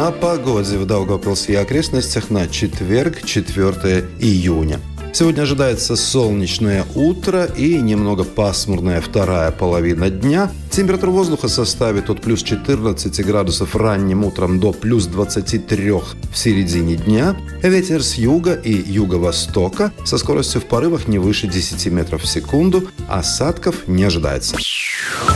О погоде в Даугавпилсе и окрестностях на четверг, 4 июня. Сегодня ожидается солнечное утро и немного пасмурная вторая половина дня. Температура воздуха составит от плюс 14 градусов ранним утром до плюс 23 в середине дня. Ветер с юга и юго-востока со скоростью в порывах не выше 10 метров в секунду. Осадков не ожидается.